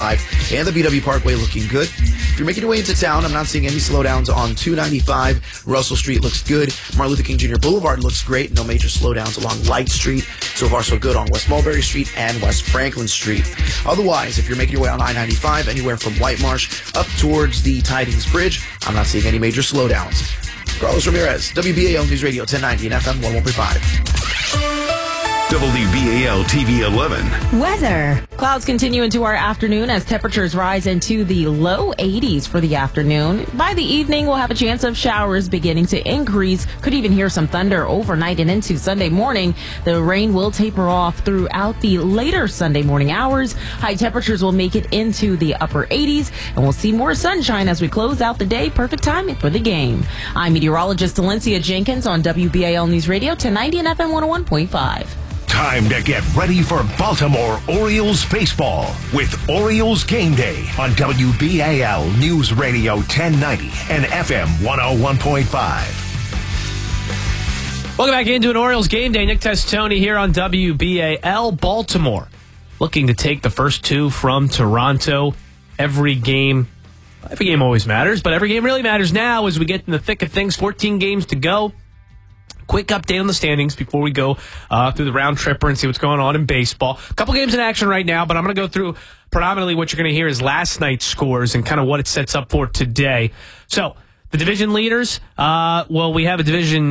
I-95 and the BW Parkway looking good. If you're making your way into town, I'm not seeing any slowdowns on 295. Russell Street looks good. Martin Luther King Jr. Boulevard looks great. No major slowdowns along Light Street. So far, so good on West Mulberry Street and West Franklin Street. Otherwise, if you're making your way on I-95, anywhere from White Marsh up towards the Tidings Bridge, I'm not seeing any major slowdowns. Carlos Ramirez, WBAL News Radio 1090 and FM 101.5. WBAL TV 11. Weather. Clouds continue into our afternoon as temperatures rise into the low 80s for the afternoon. By the evening, we'll have a chance of showers beginning to increase. Could even hear some thunder overnight and into Sunday morning. The rain will taper off throughout the later Sunday morning hours. High temperatures will make it into the upper 80s, and we'll see more sunshine as we close out the day. Perfect timing for the game. I'm meteorologist Valencia Jenkins on WBAL News Radio 1090 and FM 101.5. Time to get ready for Baltimore Orioles baseball with Orioles Game Day on WBAL News Radio 1090 and FM 101.5. Welcome back into an Orioles Game Day. Nick Testoni here on WBAL. Baltimore looking to take the first two from Toronto. Every game always matters, but every game really matters now as we get in the thick of things. 14 games to go. Quick update on the standings before we go through the round tripper and see what's going on in baseball. A couple games in action right now, but I'm going to go through predominantly what you're going to hear is last night's scores and kind of what it sets up for today. So the division leaders, we have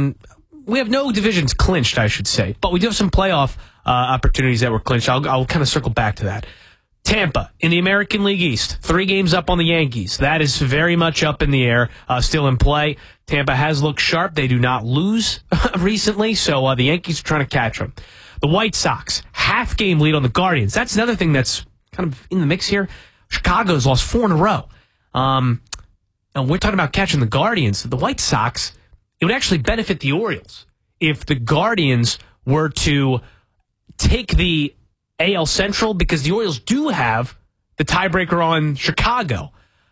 no divisions clinched, I should say, but we do have some playoff opportunities that were clinched. I'll kind of circle back to that. Tampa in the American League East, 3 games up on the Yankees. That is very much up in the air, still in play. Tampa has looked sharp. They do not lose recently, so the Yankees are trying to catch them. The White Sox, half-game lead on the Guardians. That's another thing that's kind of in the mix here. Chicago's lost 4 in a row. And we're talking about catching the Guardians. The White Sox, it would actually benefit the Orioles if the Guardians were to take the AL Central, because the Orioles do have the tiebreaker on Chicago.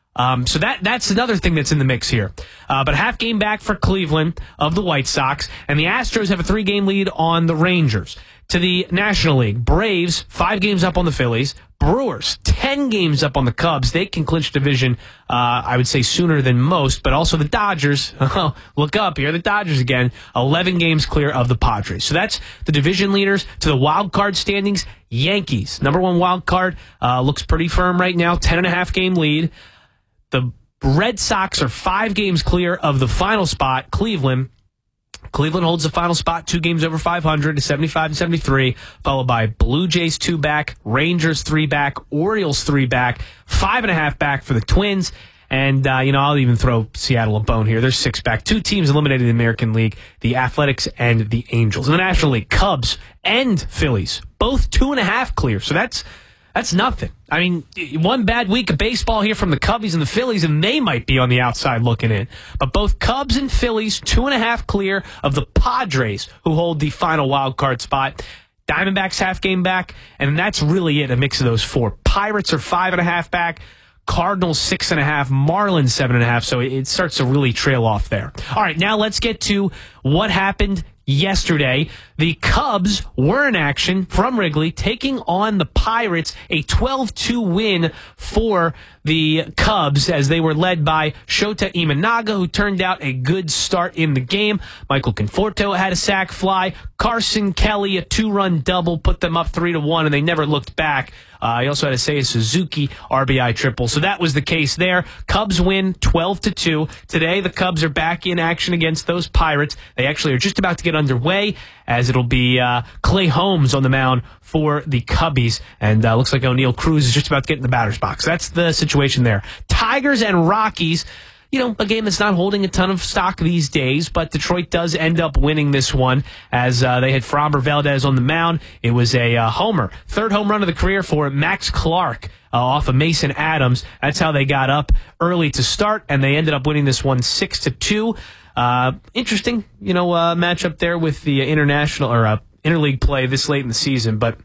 So that's another thing that's in the mix here. But a half game back for Cleveland of the White Sox, and the Astros have a 3-game lead on the Rangers. To the National League, Braves, 5 games up on the Phillies. Brewers, 10 games up on the Cubs. They can clinch division, I would say, sooner than most. But also the Dodgers, look up here, the Dodgers again, 11 games clear of the Padres. So that's the division leaders. To the wild card standings, Yankees, number 1 wild card, looks pretty firm right now, 10.5 game lead. The Red Sox are 5 games clear of the final spot, Cleveland. Cleveland holds the final spot, 2 games over 500 to 75 and 73, followed by Blue Jays 2 back, Rangers 3 back, Orioles 3 back, 5.5 back for the Twins. And, I'll even throw Seattle a bone here. They're 6 back. 2 teams eliminated in the American League, the Athletics and the Angels. In the National League, Cubs and Phillies, both 2.5 clear. So that's nothing. I mean, one bad week of baseball here from the Cubbies and the Phillies, and they might be on the outside looking in. But both Cubs and Phillies, 2.5 clear of the Padres, who hold the final wild card spot. Diamondbacks half game back, and that's really it, a mix of those 4. Pirates are 5.5 back. Cardinals 6.5, Marlins 7.5, so it starts to really trail off there. All right, now let's get to what happened yesterday. The Cubs were in action from Wrigley, taking on the Pirates, a 12-2 win for the Cubs as they were led by Shota Imanaga, who turned out a good start in the game. Michael Conforto had a sac fly. Carson Kelly, a 2-run double, put them up 3-1, and they never looked back. He also had a Seiya Suzuki RBI triple. So that was the case there. Cubs win 12-2. Today, the Cubs are back in action against those Pirates. They actually are just about to get underway, as it'll be Clay Holmes on the mound for the Cubbies. And looks like O'Neal Cruz is just about to get in the batter's box. That's the situation there. Tigers and Rockies. A game that's not holding a ton of stock these days, but Detroit does end up winning this one as they had Framber Valdez on the mound. It was a homer. 3rd home run of the career for Max Clark off of Mason Adams. That's how they got up early to start, and they ended up winning this one 6-2. Interesting, matchup there with the international or interleague play this late in the season, but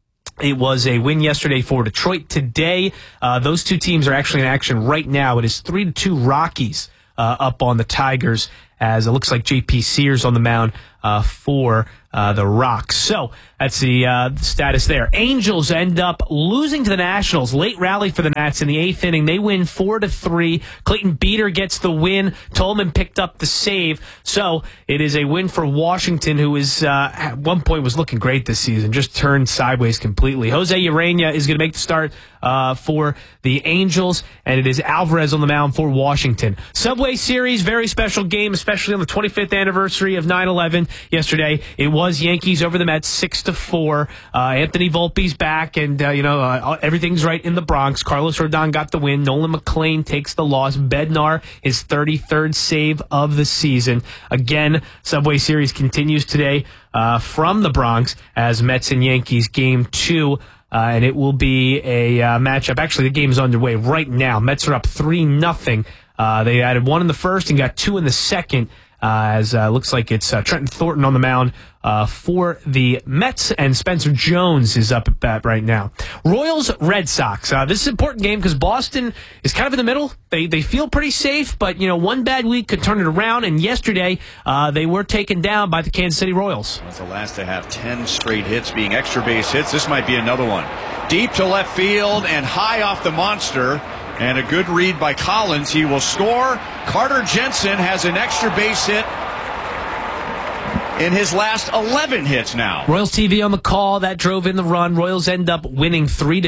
it was a win yesterday for Detroit. Today, those 2 teams are actually in action right now. It is 3-2 Rockies up on the Tigers as it looks like J.P. Sears on the mound for the Rocks. So that's the status there. Angels end up losing to the Nationals. Late rally for the Nats in the 8th inning. They win 4-3. Clayton Beeter gets the win. Tolman picked up the save. So it is a win for Washington, who is at one point was looking great this season, just turned sideways completely. Jose Urena is going to make the start for the Angels, and it is Alvarez on the mound for Washington. Subway Series, very special game, especially on the 25th anniversary of 9/11 yesterday. It was Yankees over the Mets 6-4. Anthony Volpe's back, and everything's right in the Bronx. Carlos Rodon got the win. Nolan McLean takes the loss. Bednar, his 33rd save of the season. Again, Subway Series continues today from the Bronx as Mets and Yankees game 2. And it will be a matchup. Actually, the game is underway right now. Mets are up 3-0. They added 1 in the first and got 2 in the second. As looks like it's Trenton Thornton on the mound for the Mets, and Spencer Jones is up at bat right now. Royals, Red Sox. This is an important game because Boston is kind of in the middle. They feel pretty safe, but one bad week could turn it around. And yesterday they were taken down by the Kansas City Royals. That's the last to have 10 straight hits, being extra base hits. This might be another one. Deep to left field and high off the monster. And a good read by Collins. He will score. Carter Jensen has an extra base hit in his last 11 hits now. Royals TV on the call. That drove in the run. Royals end up winning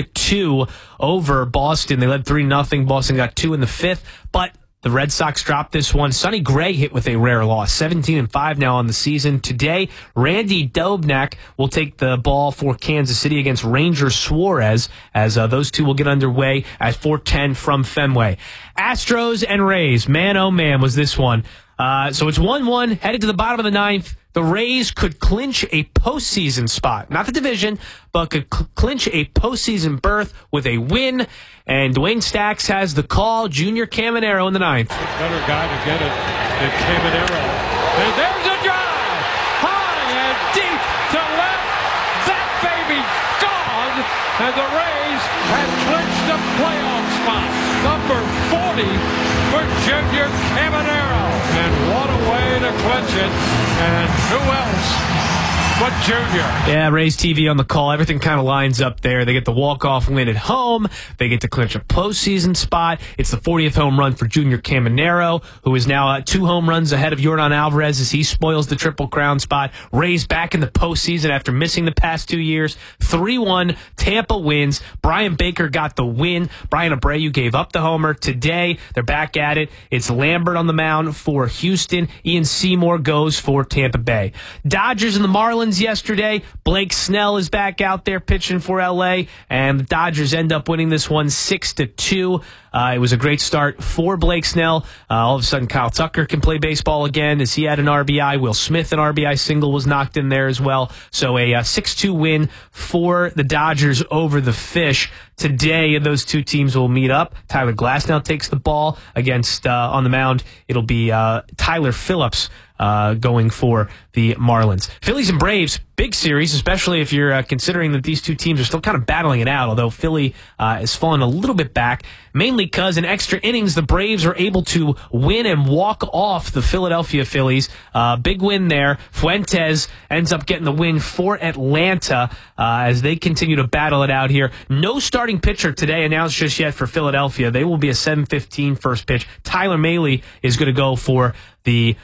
3-2 over Boston. They led 3-0. Boston got 2 in the 5th, but the Red Sox dropped this one. Sonny Gray hit with a rare loss. 17-5 now on the season. Today, Randy Dobnak will take the ball for Kansas City against Ranger Suarez, as those two will get underway at 4:10 from Fenway. Astros and Rays. Man, oh man, was this one. So it's 1-1, headed to the bottom of the 9th. The Rays could clinch a postseason spot. Not the division, but could clinch a postseason berth with a win. And Dwayne Stacks has the call. Junior Caminero in the 9th. Better guy to get it than Caminero. And there's a drive! High and deep to left. That baby gone! And the Rays have clinched a playoff spot. Number 40 for Junior Caminero. And what a way to clinch it. And who else but Junior? Yeah, Rays TV on the call. Everything kind of lines up there. They get the walk-off win at home. They get to clinch a postseason spot. It's the 40th home run for Junior Caminero, who is now 2 home runs ahead of Yordan Alvarez as he spoils the Triple Crown spot. Rays back in the postseason after missing the past 2 years. 3-1, Tampa wins. Brian Baker got the win. Brian Abreu gave up the homer. Today, they're back at it. It's Lambert on the mound for Houston. Ian Seymour goes for Tampa Bay. Dodgers and the Marlins yesterday. Blake Snell is back out there pitching for L.A., and the Dodgers end up winning this one 6-2. It was a great start for Blake Snell. All of a sudden, Kyle Tucker can play baseball again as he had an RBI. Will Smith, an RBI single, was knocked in there as well. So a 6-2 win for the Dodgers over the Fish. Today, those two teams will meet up. Tyler Glasnow takes the ball against on the mound. It'll be Tyler Phillips going for the Marlins. Phillies and Braves, big series, especially if you're considering that these two teams are still kind of battling it out, although Philly is falling a little bit back, mainly because in extra innings, the Braves are able to win and walk off the Philadelphia Phillies. Big win there. Fuentes ends up getting the win for Atlanta as they continue to battle it out here. No starting pitcher today announced just yet for Philadelphia. They will be a 7:15 first pitch. Tyler Mahle is going to go for the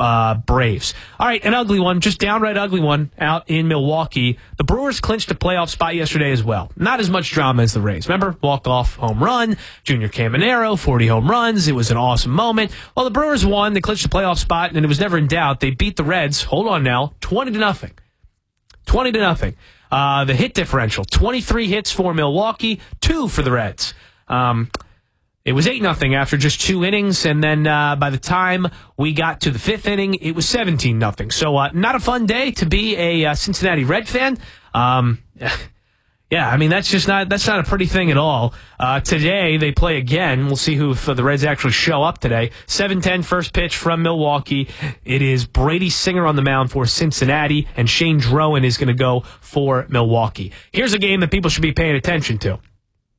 Braves. All right, an ugly one, just downright ugly one out in Milwaukee. The Brewers clinched a playoff spot yesterday as well. Not as much drama as the Rays. Remember, walk-off home run, Junior Caminero, 40 home runs. It was an awesome moment. Well, the Brewers won. They clinched a playoff spot, and it was never in doubt. They beat the Reds, hold on now, 20-0. 20-0. The hit differential, 23 hits for Milwaukee, 2 for the Reds. It was 8-0 after just 2 innings, and then by the time we got to the 5th inning, it was 17-0. So not a fun day to be a Cincinnati Red fan. Yeah, I mean, that's not a pretty thing at all. Today, they play again. We'll see if the Reds actually show up today. 7:10 first pitch from Milwaukee. It is Brady Singer on the mound for Cincinnati, and Shane Drowan is going to go for Milwaukee. Here's a game that people should be paying attention to.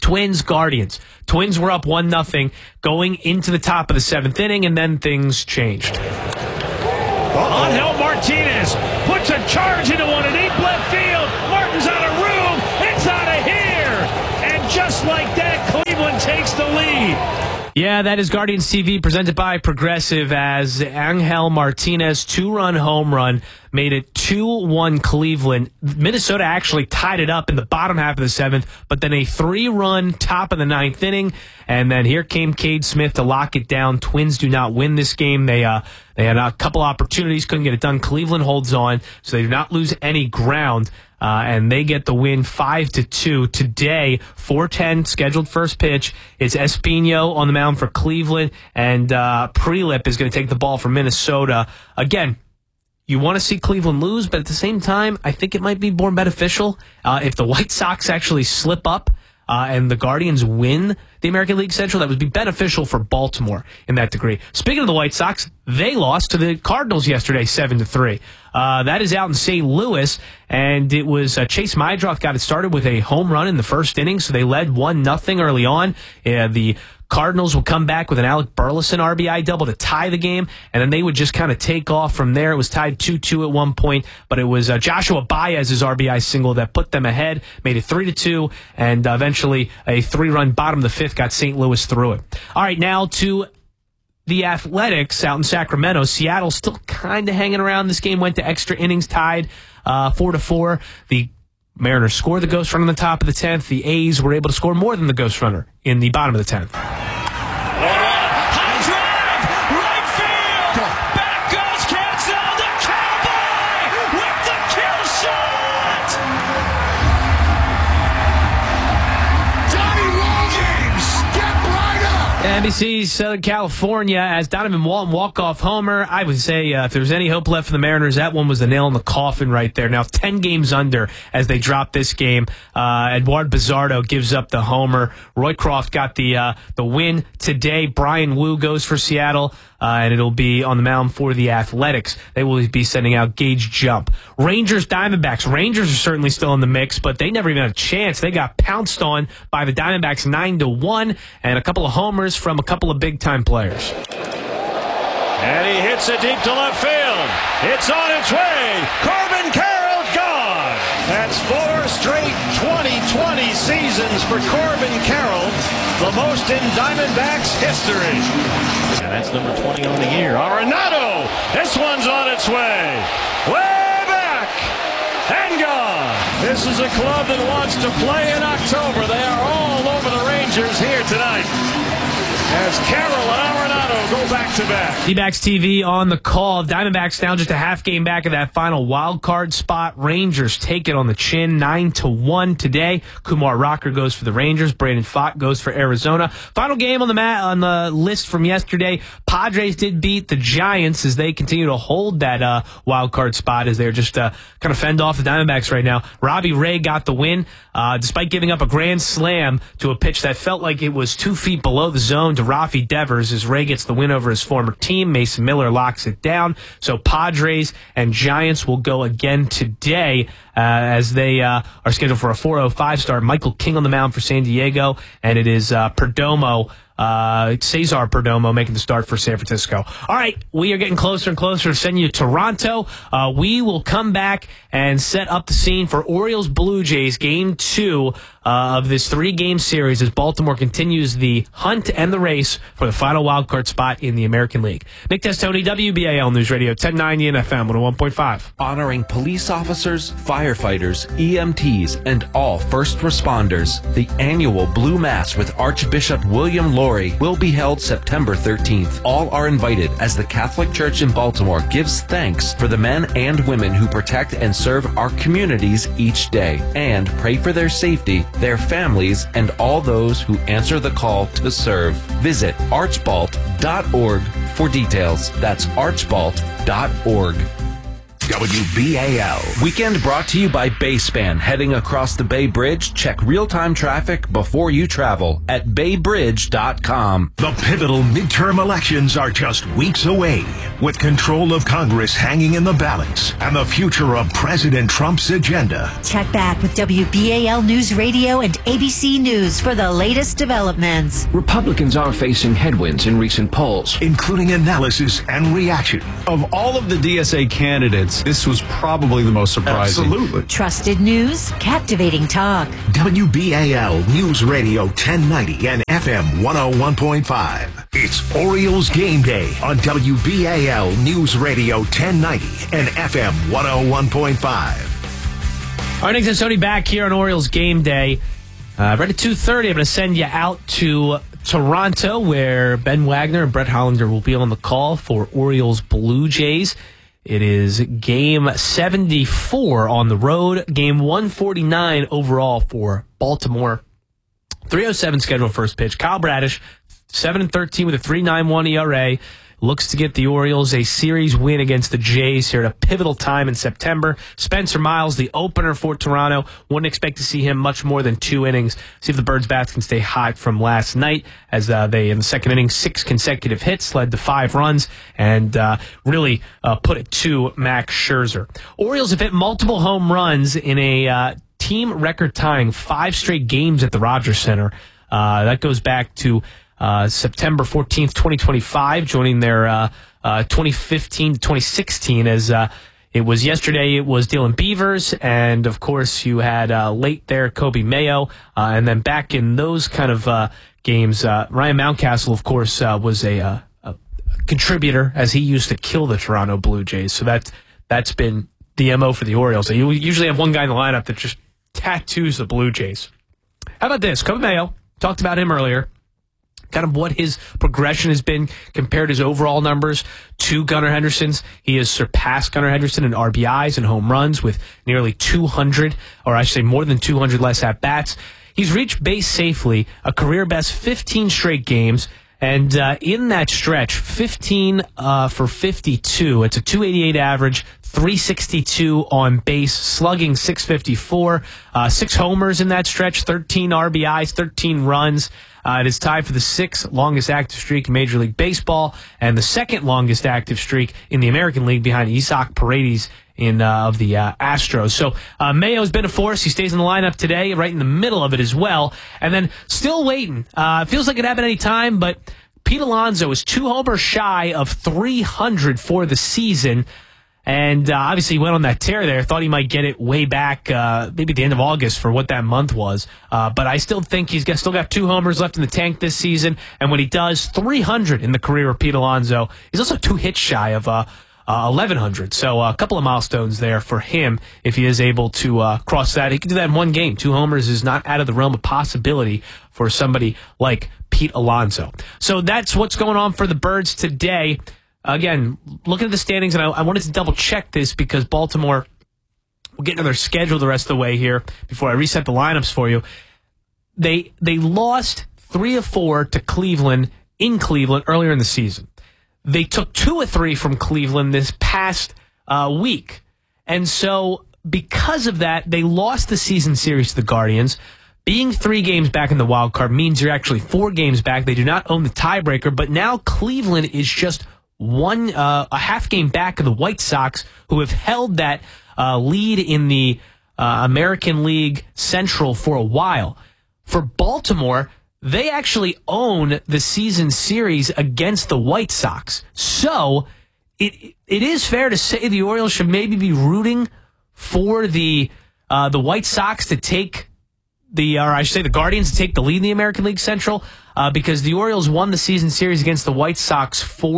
Twins, Guardians. Twins were up 1-0 going into the top of the 7th inning, and then things changed. Angel Martinez puts a charge into one in deep left field. Martin's out of room. It's out of here. And just like that, Cleveland takes the lead. Yeah, that is Guardians TV presented by Progressive as Angel Martinez 2-run home run made it 2-1 Cleveland. Minnesota actually tied it up in the bottom half of the 7th, but then a 3-run top of the 9th inning, and then here came Cade Smith to lock it down. Twins do not win this game. They had a couple opportunities, couldn't get it done. Cleveland holds on, so they do not lose any ground. And they get the win 5-2 today. 4:10 scheduled first pitch. It's Espino on the mound for Cleveland, and Prelip is going to take the ball from Minnesota. Again, you want to see Cleveland lose, but at the same time, I think it might be more beneficial if the White Sox actually slip up and the Guardians win the American League Central. That would be beneficial for Baltimore in that degree. Speaking of the White Sox, they lost to the Cardinals yesterday, 7-3. That is out in St. Louis, and it was Chase Meidroth got it started with a home run in the first inning, so they led 1-0 early on. The Cardinals will come back with an Alec Burleson RBI double to tie the game, and then they would just kind of take off from there. It was tied 2-2 at one point, but it was Joshua Baez's RBI single that put them ahead, made it 3-2, and eventually a 3-run bottom of the 5th got St. Louis through it. All right, now to the Athletics out in Sacramento. Seattle still kind of hanging around. This game went to extra innings, tied 4-4. The Mariners scored the ghost run in the top of the 10th. The A's were able to score more than the ghost runner in the bottom of the 10th. High drive, right field. Back goes Cancel. The Cowboy with the kill shot. Johnny Rawlings, step right up. NBC's Southern California as Donovan Walton walk-off homer. I would say if there was any hope left for the Mariners, that one was the nail in the coffin right there. Now 10 games under as they drop this game. Eduardo Bizzardo gives up the homer. Roycroft got the win today. Brian Wu goes for Seattle, and it'll be on the mound for the Athletics. They will be sending out Gage Jump. Rangers, Diamondbacks. Rangers are certainly still in the mix, but they never even had a chance. They got pounced on by the Diamondbacks 9-1, and a couple of homers from a couple of big-time players. And he hits it deep to left field. It's on its way. Corbin Carroll gone. That's 4 straight 2020 seasons for Corbin Carroll, the most in Diamondbacks history. And that's number 20 on the year. Arenado, this one's on its way. Way back and gone. This is a club that wants to play in October. They are all over the Rangers here tonight, as Carroll and Arenado go back-to-back. D-backs TV on the call. Diamondbacks now just a half game back of that final wild card spot. Rangers take it on the chin, 9-1 today. Kumar Rocker goes for the Rangers. Brandon Pfaadt goes for Arizona. Final game on the list from yesterday. Padres did beat the Giants as they continue to hold that wild card spot as they're just kind of fend off the Diamondbacks right now. Robbie Ray got the win despite giving up a grand slam to a pitch that felt like it was 2 feet below the zone to Rafi Devers as Ray gets the win over his former team. Mason Miller locks it down. So Padres and Giants will go again today as they are scheduled for a 4:05 start. Michael King on the mound for San Diego, and it is Perdomo, Cesar Perdomo making the start for San Francisco. All right, we are getting closer and closer to sending you to Toronto. We will come back and set up the scene for Orioles Blue Jays Game 2 of this 3-game series as Baltimore continues the hunt and the race for the final wildcard spot in the American League. Nick Testoni, WBAL News Radio 1090 and FM 101.5. Honoring police officers, firefighters, EMTs, and all first responders. The annual Blue Mass with Archbishop William Laurie will be held September 13th. All are invited as the Catholic Church in Baltimore gives thanks for the men and women who protect and serve our communities each day, and pray for their safety, their families, and all those who answer the call to serve. Visit archbalt.org for details. That's archbalt.org. WBAL. Weekend brought to you by Bayspan. Heading across the Bay Bridge? Check real-time traffic before you travel at baybridge.com. The pivotal midterm elections are just weeks away, with control of Congress hanging in the balance and the future of President Trump's agenda. Check back with WBAL News Radio and ABC News for the latest developments. Republicans are facing headwinds in recent polls, Including analysis and reaction. Of all of the DSA candidates, this was probably the most surprising. Absolutely. Trusted news, captivating talk. WBAL News Radio 1090 and FM 101.5. It's Orioles Game Day on WBAL News Radio 1090 and FM 101.5. All right, Nick Tony back here on Orioles Game Day. Right at 2:30, I'm going to send you out to Toronto, where Ben Wagner and Brett Hollander will be on the call for Orioles Blue Jays. It is game 74 on the road, game 149 overall for Baltimore. 3:07 scheduled first pitch. Kyle Bradish, 7-13 with a 3.91 ERA. Looks to get the Orioles a series win against the Jays here at a pivotal time in September. Spencer Miles, the opener for Toronto. Wouldn't expect to see him much more than 2 innings. See if the Birds' bats can stay hot from last night, as they, in the second inning, 6 consecutive hits, led to 5 runs, and really put it to Max Scherzer. Orioles have hit multiple home runs in a team record-tying 5 straight games at the Rogers Center. That goes back to September 14th, 2025, joining their 2015 to 2016, as it was yesterday. It was Dylan Beavers, and of course you had late there Kobe Mayo, and then back in those kind of games, Ryan Mountcastle, of course, was a contributor, as he used to kill the Toronto Blue Jays. So that's been the MO for the Orioles. You usually have one guy in the lineup that just tattoos the Blue Jays. How about this? Kobe Mayo, talked about him earlier. Kind of what his progression has been, compared his overall numbers to Gunnar Henderson's. He has surpassed Gunnar Henderson in RBIs and home runs with nearly 200, or I should say more than 200 less at-bats. He's reached base safely, a career best 15 straight games, and in that stretch, 15 for 52. It's a 288 average, 362 on base, slugging 654, 6 homers in that stretch, 13 RBIs, 13 runs. It is tied for the 6th longest active streak in Major League Baseball and the 2nd longest active streak in the American League, behind Isaac Paredes of the Astros. So Mayo's been a force. He stays in the lineup today, right in the middle of it as well. And then still waiting. Feels like it happened any time, but Pete Alonso is 2 homers shy of 300 for the season. And obviously he went on that tear there. Thought he might get it way back, maybe the end of August for what that month was. But I still think he's still got 2 homers left in the tank this season. And when he does, 300 in the career of Pete Alonso. He's also 2 hits shy of 1,100. So a couple of milestones there for him if he is able to cross that. He can do that in one game. 2 homers is not out of the realm of possibility for somebody like Pete Alonso. So that's what's going on for the Birds today. Again, looking at the standings, and I wanted to double-check this because Baltimore will get into their schedule the rest of the way here before I reset the lineups for you. They lost 3 of 4 to Cleveland in Cleveland earlier in the season. They took 2 of 3 from Cleveland this past week. And so because of that, they lost the season series to the Guardians. Being 3 games back in the wild card means you're actually 4 games back. They do not own the tiebreaker, but now Cleveland is just a half game back of the White Sox, who have held that lead in the American League Central for a while. For Baltimore, they actually own the season series against the White Sox. So it is fair to say the Orioles should maybe be rooting for the White Sox to take the Guardians to take the lead in the American League Central, because the Orioles won the season series against the White Sox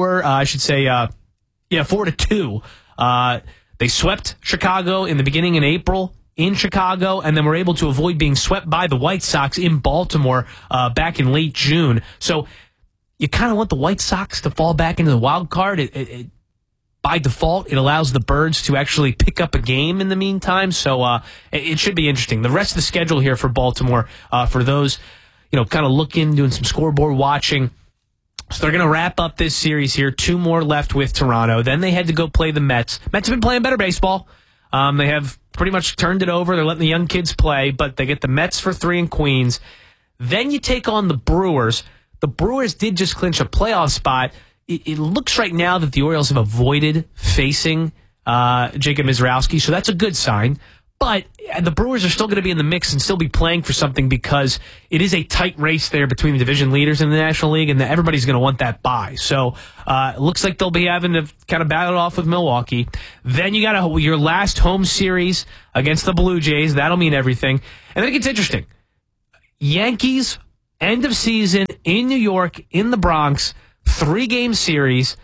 4-2. They swept Chicago in the beginning in April in Chicago, and then were able to avoid being swept by the White Sox in Baltimore back in late June. So you kind of want the White Sox to fall back into the wild card. By default, it allows the Birds to actually pick up a game in the meantime. So it should be interesting. The rest of the schedule here for Baltimore, for those, kind of looking, doing some scoreboard watching. So they're going to wrap up this series here. 2 more left with Toronto. Then they had to go play the Mets. Mets have been playing better baseball. They have pretty much turned it over. They're letting the young kids play, but they get the Mets for 3 in Queens. Then you take on the Brewers. The Brewers did just clinch a playoff spot. It looks right now that the Orioles have avoided facing Jacob Mizrowski, so that's a good sign. But the Brewers are still going to be in the mix and still be playing for something because it is a tight race there between the division leaders in the National League, and everybody's going to want that bye. So it looks like they'll be having to kind of battle it off with Milwaukee. Then you got your last home series against the Blue Jays. That'll mean everything. And then it gets interesting. Yankees, end of season in New York, in the Bronx, 3-game series.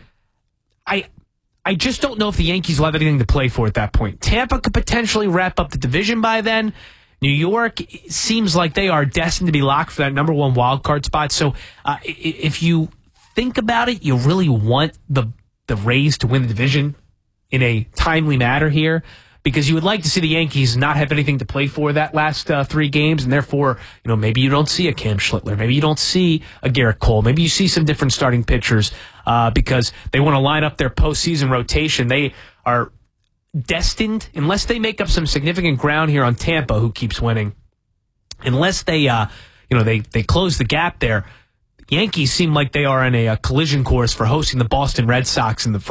I just don't know if the Yankees will have anything to play for at that point. Tampa could potentially wrap up the division by then. New York seems like they are destined to be locked for that number 1 wild card spot. So if you think about it, you really want the Rays to win the division in a timely manner here, because you would like to see the Yankees not have anything to play for that last 3 games, and therefore, maybe you don't see a Cam Schlittler, maybe you don't see a Garrett Cole, maybe you see some different starting pitchers because they want to line up their postseason rotation. They are destined, unless they make up some significant ground here on Tampa, who keeps winning, unless they they close the gap there. Yankees seem like they are in a collision course for hosting the Boston Red Sox in the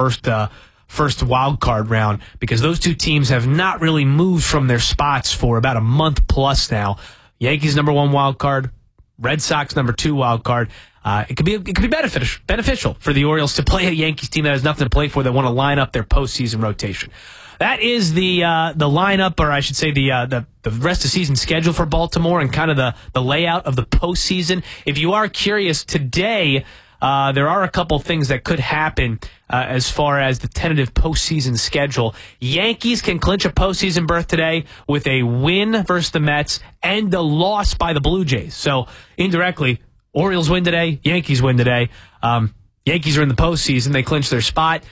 first wild card round, because those 2 teams have not really moved from their spots for about a month plus now. Yankees number 1 wild card, Red Sox number 2 wild card. It could be beneficial for the Orioles to play a Yankees team that has nothing to play for, that want to line up their postseason rotation. That is the lineup, or I should say the rest of season schedule for Baltimore, and kind of the layout of the postseason. If you are curious, today there are a couple things that could happen as far as the tentative postseason schedule. Yankees can clinch a postseason berth today with a win versus the Mets and a loss by the Blue Jays. So indirectly, Orioles win today, Yankees win today. Yankees are in the postseason. They clinch their spot.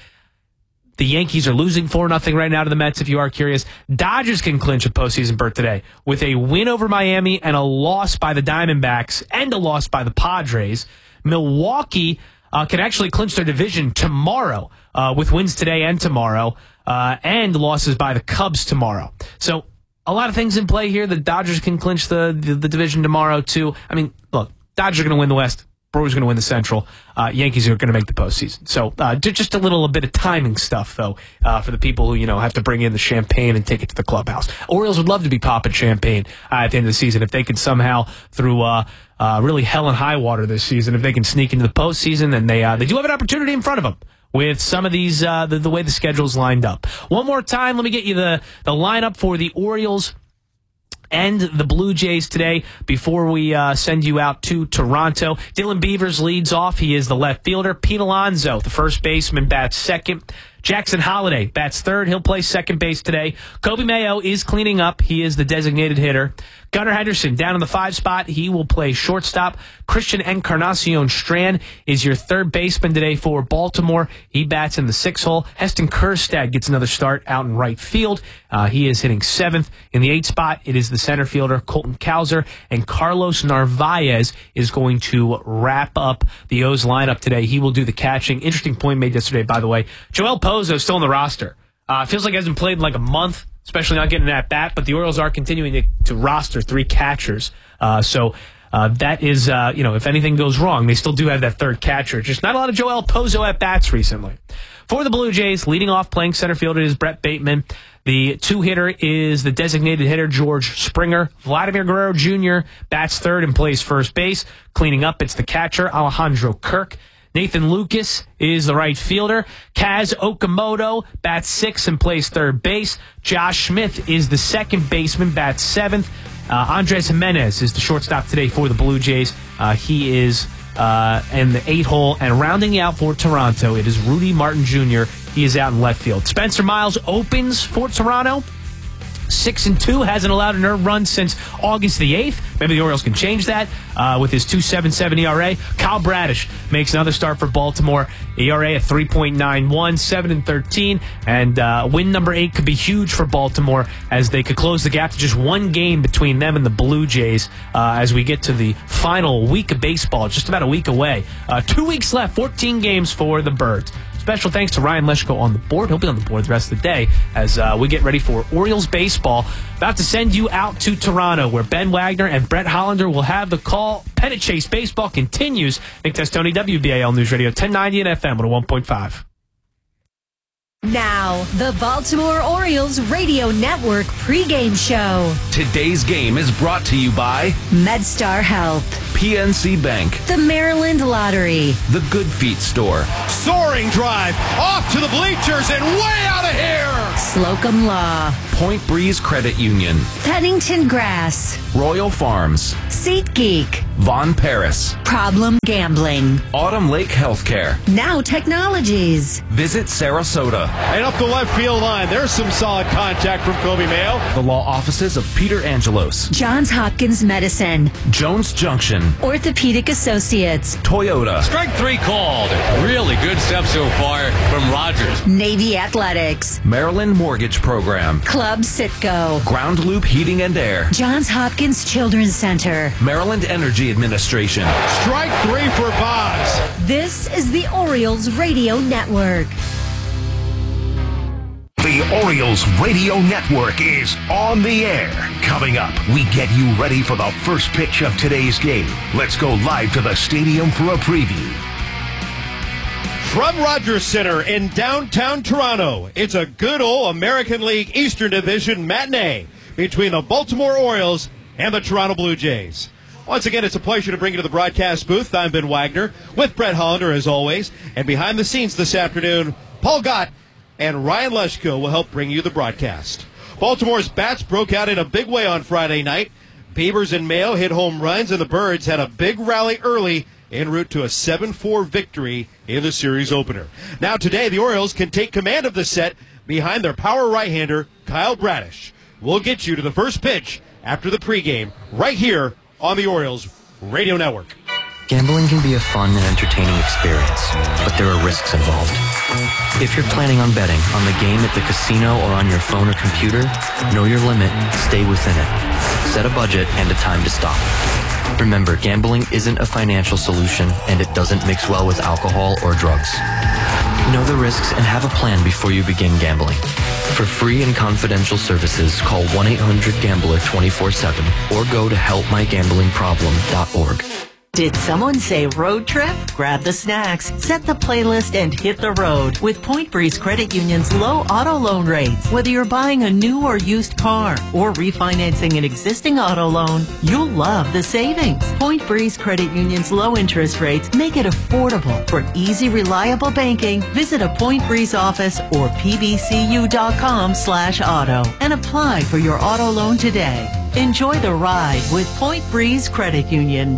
The Yankees are losing 4-0 right now to the Mets, if you are curious. Dodgers can clinch a postseason berth today with a win over Miami and a loss by the Diamondbacks and a loss by the Padres. Milwaukee can actually clinch their division tomorrow with wins today and tomorrow, and losses by the Cubs tomorrow. So a lot of things in play here. The Dodgers can clinch the division tomorrow, too. I mean, look, Dodgers are going to win the West. Brewers are going to win the Central. Yankees are going to make the postseason. So just a bit of timing stuff, though, for the people who have to bring in the champagne and take it to the clubhouse. Orioles would love to be popping champagne at the end of the season if they could somehow, through really hell and high water this season, if they can sneak into the postseason. And they do have an opportunity in front of them with some of these the way the schedule's lined up. One more time, let me get you the lineup for the Orioles and the Blue Jays today before we send you out to Toronto. Dylan Beavers leads off. He is the left fielder. Pete Alonso, the first baseman, bats second. Jackson Holliday bats third. He'll play second base today. Kobe Mayo is cleaning up. He is the designated hitter. Gunnar Henderson down in the 5 spot. He will play shortstop. Christian Encarnacion Strand is your third baseman today for Baltimore. He bats in the 6 hole. Heston Kjerstad gets another start out in right field. He is hitting 7th. In the 8 spot, it is the center fielder, Colton Cowser. And Carlos Narvaez is going to wrap up the O's lineup today. He will do the catching. Interesting point made yesterday, by the way. Joel Pozo is still on the roster. Feels like he hasn't played in like a month, especially not getting at bat, but the Orioles are continuing to roster 3 catchers. So that is, if anything goes wrong, they still do have that third catcher. Just not a lot of Joel Pozo at bats recently. For the Blue Jays, leading off playing center fielder is Brett Bateman. The 2-hitter is the designated hitter, George Springer. Vladimir Guerrero Jr. bats third and plays first base. Cleaning up, it's the catcher, Alejandro Kirk. Nathan Lucas is the right fielder. Kaz Okamoto bats 6th and plays third base. Josh Smith is the second baseman, bats 7th. Andres Jimenez is the shortstop today for the Blue Jays. He is in the 8 hole. And rounding out for Toronto, it is Rudy Martin Jr. He is out in left field. Spencer Miles opens for Toronto. 6-2, hasn't allowed an earned run since August the 8th. Maybe the Orioles can change that with his 2.77 ERA. Kyle Bradish makes another start for Baltimore. ERA at 3.91, 7-13, and win number 8 could be huge for Baltimore as they could close the gap to just one game between them and the Blue Jays as we get to the final week of baseball, just about a week away. 2 weeks left, 14 games for the Birds. Special thanks to Ryan Leschko on the board. He'll be on the board the rest of the day as we get ready for Orioles baseball. About to send you out to Toronto, where Ben Wagner and Brett Hollander will have the call. Pennant Chase baseball continues. Nick Testoni, WBAL News Radio, 1090 and FM 101.5. Now, the Baltimore Orioles Radio Network pregame show. Today's game is brought to you by MedStar Health, PNC Bank, the Maryland Lottery, the Good Feet Store, Soaring drive off to the bleachers and way out of here. Slocum Law, Point Breeze Credit Union, Pennington Grass, Royal Farms, SeatGeek, Von Paris, Problem Gambling, Autumn Lake Healthcare, Now Technologies. Visit Sarasota. And up the left field line, there's some solid contact from Kobe Mayo. The law offices of Peter Angelos, Johns Hopkins Medicine, Jones Junction, Orthopedic Associates, Toyota, Strike 3 called. Really good stuff so far from Rogers. Navy Athletics, Maryland Mortgage Program, Club Citgo, Ground Loop Heating and Air, Johns Hopkins Children's Center, Maryland Energy Administration. Strike 3 for Boggs. This is the Orioles Radio Network. The Orioles Radio Network is on the air. Coming up, we get you ready for the first pitch of today's game. Let's go live to the stadium for a preview. From Rogers Center in downtown Toronto, it's a good old American League Eastern Division matinee between the Baltimore Orioles and the Toronto Blue Jays. Once again, it's a pleasure to bring you to the broadcast booth. I'm Ben Wagner with Brett Hollander, as always. And behind the scenes this afternoon, Paul Gott and Ryan Leschko will help bring you the broadcast. Baltimore's bats broke out in a big way on Friday night. Beavers and Mayo hit home runs, and the Birds had a big rally early en route to a 7-4 victory in the series opener. Now today, the Orioles can take command of the set behind their power right-hander, Kyle Bradish. We'll get you to the first pitch after the pregame right here on the Orioles Radio Network. Gambling can be a fun and entertaining experience, but there are risks involved. If you're planning on betting on the game at the casino or on your phone or computer, know your limit, stay within it. Set a budget and a time to stop. Remember, gambling isn't a financial solution, and it doesn't mix well with alcohol or drugs. Know the risks and have a plan before you begin gambling. For free and confidential services, call 1-800-GAMBLER 24/7 or go to helpmygamblingproblem.org. Did someone say road trip? Grab the snacks, set the playlist, and hit the road with Point Breeze Credit Union's low auto loan rates. Whether you're buying a new or used car or refinancing an existing auto loan, you'll love the savings. Point Breeze Credit Union's low interest rates make it affordable. For easy, reliable banking, visit a Point Breeze office or pbcu.com/auto and apply for your auto loan today. Enjoy the ride with Point Breeze Credit Union.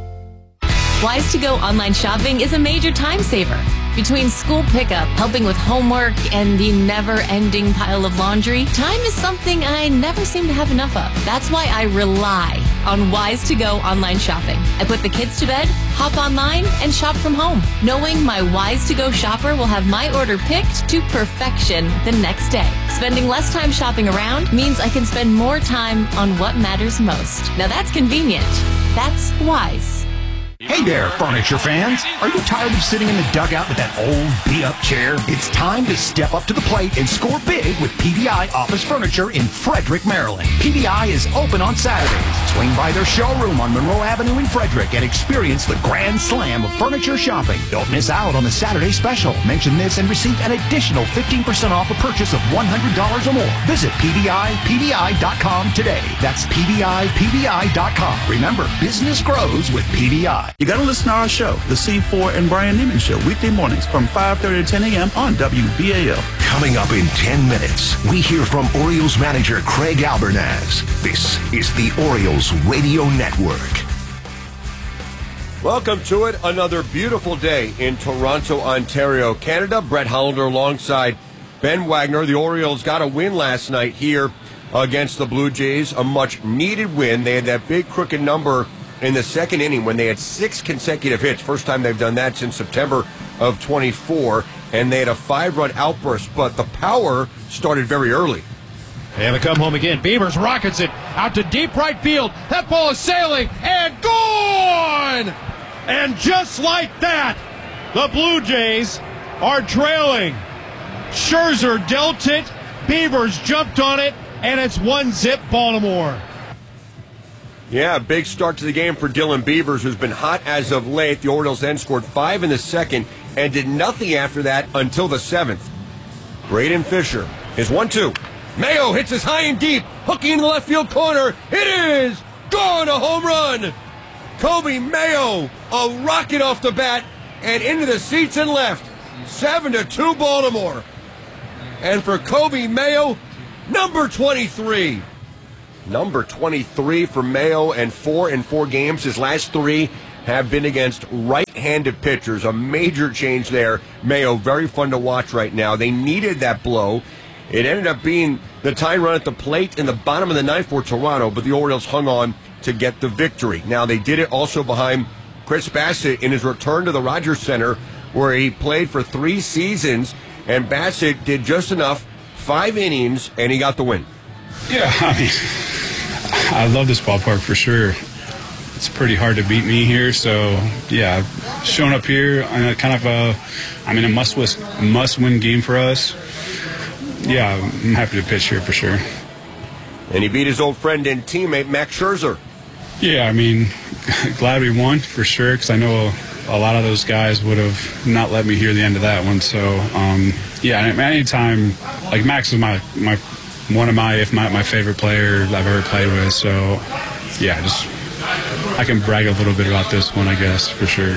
Wise2Go online shopping is a major time saver. Between school pickup, helping with homework, and the never-ending pile of laundry, time is something I never seem to have enough of. That's why I rely on Wise2Go online shopping. I put the kids to bed, hop online, and shop from home, knowing my Wise2Go shopper will have my order picked to perfection the next day. Spending less time shopping around means I can spend more time on what matters most. Now that's convenient. That's Wise. Hey there, furniture fans. Are you tired of sitting in the dugout with that old beat-up chair? It's time to step up to the plate and score big with PVI Office Furniture in Frederick, Maryland. PVI is open on Saturdays. Swing by their showroom on Monroe Avenue in Frederick and experience the grand slam of furniture shopping. Don't miss out on the Saturday special. Mention this and receive an additional 15% off a purchase of $100 or more. Visit PVI.com today. That's PVI.com. Remember, business grows with PVI. You got to listen to our show, The C4 and Brian Neiman Show, weekday mornings from 5:30 to 10 a.m. on WBAL. Coming up in 10 minutes, we hear from Orioles manager Craig Albernaz. This is the Orioles Radio Network. Welcome to it. Another beautiful day in Toronto, Ontario, Canada. Brett Hollander alongside Ben Wagner. The Orioles got a win last night here against the Blue Jays, a much-needed win. They had that big crooked number in the second inning when they had 6 consecutive hits. First time they've done that since September of 24, and they had a 5-run outburst, but the power started very early. And they come home again. Beavers rockets it out to deep right field. That ball is sailing and gone! And just like that, the Blue Jays are trailing. Scherzer dealt it. Beavers jumped on it, and it's 1-0 Baltimore. Yeah, big start to the game for Dylan Beavers, who's been hot as of late. The Orioles then scored 5 in the second and did nothing after that until the 7th. Braden Fisher is 1-2. Mayo hits us high and deep, hooking in the left field corner. It is gone, a home run. Kobe Mayo, a rocket off the bat and into the seats and left. 7-2 Baltimore. And for Kobe Mayo, number 23. Number 23 for Mayo, and 4 in 4 games. His last 3 have been against right-handed pitchers. A major change there. Mayo, very fun to watch right now. They needed that blow. It ended up being the tying run at the plate in the bottom of the 9th for Toronto, but the Orioles hung on to get the victory. Now, they did it also behind Chris Bassett in his return to the Rogers Center, where he played for 3 seasons, and Bassett did just enough, 5 innings, and he got the win. Yeah, I mean, I love this ballpark for sure. It's pretty hard to beat me here, so yeah, showing up here, kind of a must-win game for us. Yeah, I'm happy to pitch here for sure. And he beat his old friend and teammate, Max Scherzer. Yeah, I mean, glad we won for sure, because I know a lot of those guys would have not let me hear the end of that one. So, yeah, anytime, like Max is one of my favorite players I've ever played with. So, yeah, I can brag a little bit about this one, I guess, for sure.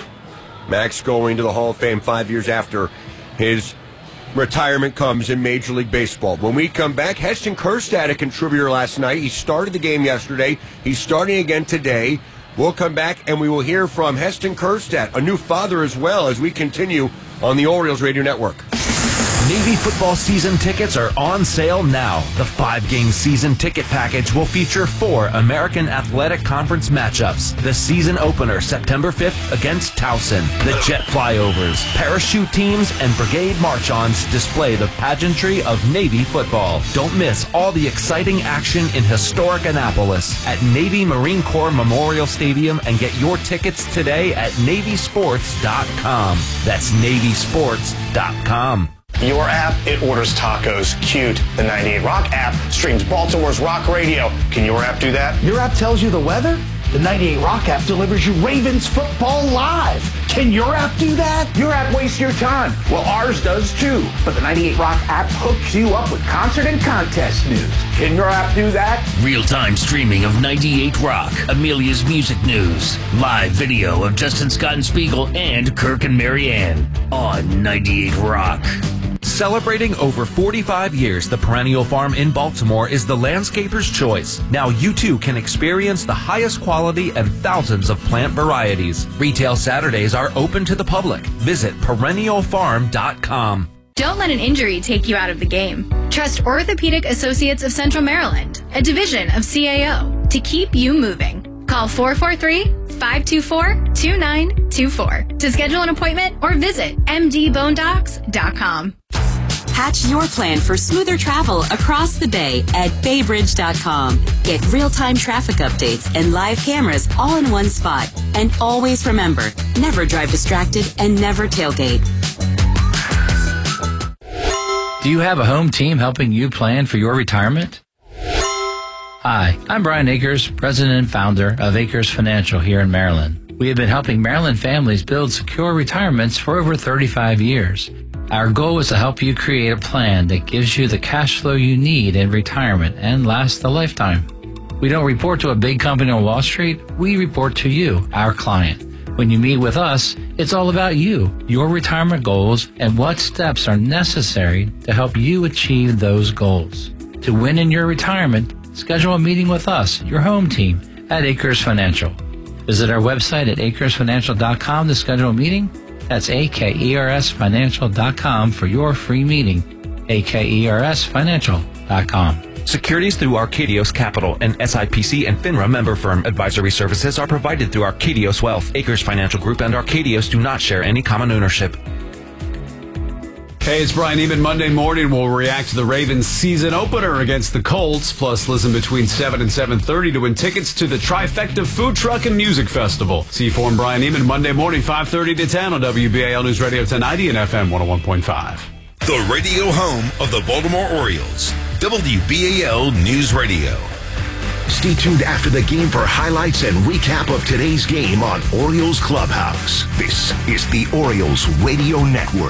Max going to the Hall of Fame 5 years after his retirement comes in Major League Baseball. When we come back, Heston Kjerstad, a contributor last night. He started the game yesterday. He's starting again today. We'll come back and we will hear from Heston Kjerstad, a new father as well, as we continue on the Orioles Radio Network. Navy football season tickets are on sale now. The 5-game season ticket package will feature 4 American Athletic Conference matchups. The season opener, September 5th, against Towson. The jet flyovers, parachute teams, and brigade march-ons display the pageantry of Navy football. Don't miss all the exciting action in historic Annapolis at Navy Marine Corps Memorial Stadium, and get your tickets today at NavySports.com. That's NavySports.com. Your app, it orders tacos. Cute. The 98 Rock app streams Baltimore's rock radio. Can your app do that? Your app tells you the weather? The 98 Rock app delivers you Ravens football live. Can your app do that? Your app wastes your time. Well, ours does too. But the 98 Rock app hooks you up with concert and contest news. Can your app do that? Real-time streaming of 98 Rock, Amelia's music news, live video of Justin Scott and Spiegel and Kirk and Marianne on 98 Rock. Celebrating over 45 years, the Perennial Farm in Baltimore is the landscaper's choice. Now you too can experience the highest quality and thousands of plant varieties. Retail Saturdays are open to the public. Visit perennialfarm.com. Don't let an injury take you out of the game. Trust Orthopedic Associates of Central Maryland, a division of CAO, to keep you moving. Call 443-524-2924 to schedule an appointment or visit mdbonedocs.com. Hatch your plan for smoother travel across the bay at baybridge.com. Get real-time traffic updates and live cameras all in one spot. And always remember, never drive distracted and never tailgate. Do you have a home team helping you plan for your retirement? Hi, I'm Brian Akers, president and founder of Akers Financial here in Maryland. We have been helping Maryland families build secure retirements for over 35 years. Our goal is to help you create a plan that gives you the cash flow you need in retirement and lasts a lifetime. We don't report to a big company on Wall Street. We report to you, our client. When you meet with us, it's all about you, your retirement goals, and what steps are necessary to help you achieve those goals. To win in your retirement, schedule a meeting with us, your home team, at Akers Financial. Visit our website at akersfinancial.com to schedule a meeting. That's akersfinancial.com for your free meeting. akersfinancial.com. Securities through Arcadios Capital, an SIPC and FINRA member firm. Advisory services are provided through Arcadios Wealth. Acres Financial Group and Arcadios do not share any common ownership. Hey, it's Brian Neiman. Monday morning, we'll react to the Ravens season opener against the Colts. Plus, listen between 7 and 7:30 to win tickets to the Trifecta Food Truck and Music Festival. C4 and Brian Neiman, Monday morning, 5:30 to 10 on WBAL News Radio 1090 and FM 101.5. The radio home of the Baltimore Orioles. WBAL News Radio. Stay tuned after the game for highlights and recap of today's game on Orioles Clubhouse. This is the Orioles Radio Network.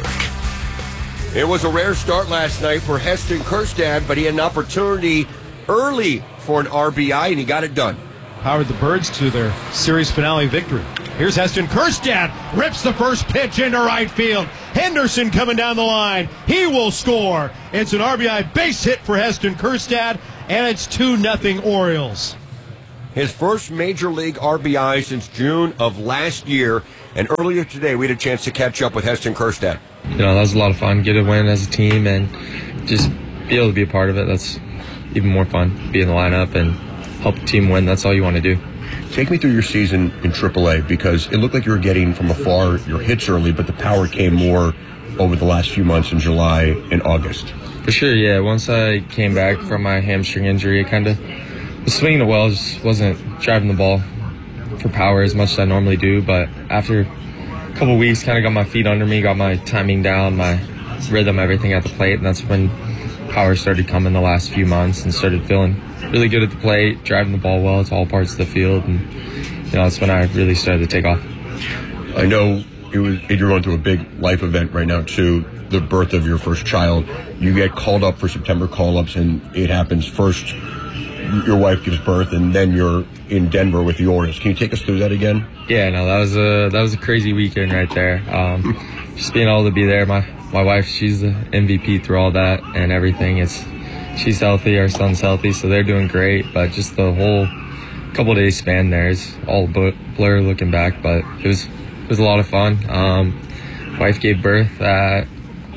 It was a rare start last night for Heston Kjerstad, but he had an opportunity early for an RBI, and he got it done. Powered the Birds to their series finale victory. Here's Heston Kjerstad, rips the first pitch into right field. Henderson coming down the line. He will score. It's an RBI base hit for Heston Kjerstad, and it's 2-0 Orioles. His first major league RBI since June of last year, and earlier today we had a chance to catch up with Heston Kjerstad. You know, that was a lot of fun. Get a win as a team and just be able to be a part of it. That's even more fun. Be in the lineup and help the team win. That's all you want to do. Take me through your season in AAA, because it looked like you were getting from afar your hits early, but the power came more over the last few months in July and August. For sure, yeah. Once I came back from my hamstring injury, it kind of was swinging the well, just wasn't driving the ball for power as much as I normally do. But after a couple weeks, kind of got my feet under me, got my timing down, my rhythm, everything at the plate, and that's when power started coming the last few months and started feeling really good at the plate, driving the ball well to all parts of the field, and that's when I really started to take off. I know you're going through a big life event right now too, the birth of your first child. You get called up for September call-ups, and it happens first. Your wife gives birth, and then you're in Denver with the Orioles. Can you take us through that again? Yeah, no, that was a crazy weekend right there. Just being able to be there. My wife, she's the MVP through all that and everything. She's healthy, our son's healthy, so they're doing great. But just the whole couple of days span there is all blur looking back. But it was a lot of fun. Wife gave birth at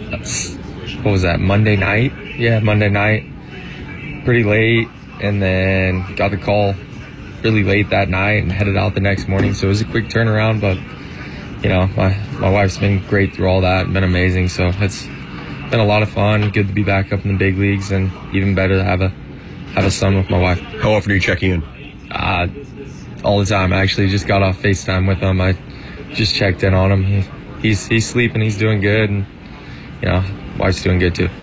Monday night? Yeah, Monday night. Pretty late. And then got the call really late that night and headed out the next morning. So it was a quick turnaround, but my wife's been great through all that and been amazing. So it's been a lot of fun. Good to be back up in the big leagues, and even better to have a son with my wife. How often are you checking in? All the time. I actually just got off FaceTime with him. I just checked in on him. He's sleeping. He's doing good, and wife's doing good too.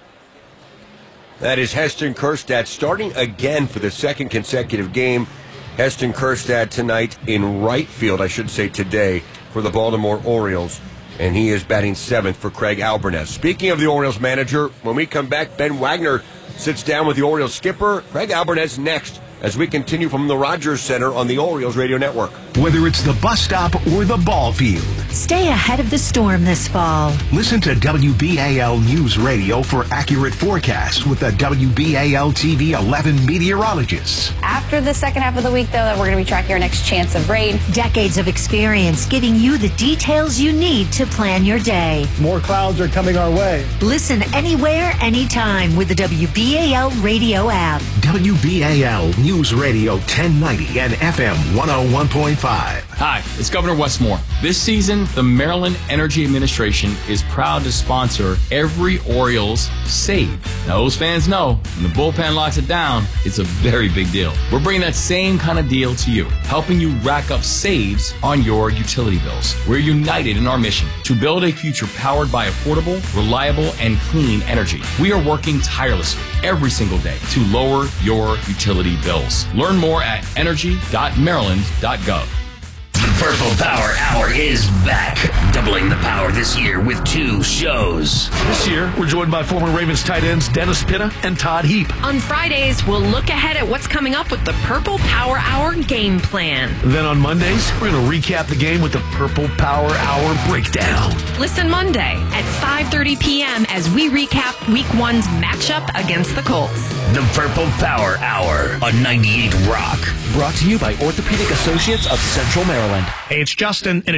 That is Heston Kjerstad starting again for the second consecutive game. Heston Kjerstad tonight in right field, I should say today, for the Baltimore Orioles. And he is batting seventh for Craig Albernez. Speaking of the Orioles manager, when we come back, Ben Wagner sits down with the Orioles skipper. Craig Albernez next as we continue from the Rogers Center on the Orioles Radio Network. Whether it's the bus stop or the ball field, stay ahead of the storm this fall. Listen to WBAL News Radio for accurate forecasts with the WBAL TV 11 meteorologists. After the second half of the week, though, we're going to be tracking our next chance of rain. Decades of experience giving you the details you need to plan your day. More clouds are coming our way. Listen anywhere, anytime with the WBAL radio app. WBAL News Radio 1090 and FM 101.5. Hi, it's Governor Westmore. This season, the Maryland Energy Administration is proud to sponsor every Orioles save. Now, those fans know when the bullpen locks it down, it's a very big deal. We're bringing that same kind of deal to you, helping you rack up saves on your utility bills. We're united in our mission to build a future powered by affordable, reliable, and clean energy. We are working tirelessly every single day to lower your utility bills. Learn more at energy.maryland.gov. The Purple Power Hour is back, doubling the power this year with 2 shows. This year, we're joined by former Ravens tight ends Dennis Pitta and Todd Heap. On Fridays, we'll look ahead at what's coming up with the Purple Power Hour game plan. Then on Mondays, we're going to recap the game with the Purple Power Hour breakdown. Listen Monday at 5:30 p.m. as we recap Week 1's matchup against the Colts. The Purple Power Hour on 98 Rock. Brought to you by Orthopedic Associates of Central Maryland. Hey, it's Justin. In a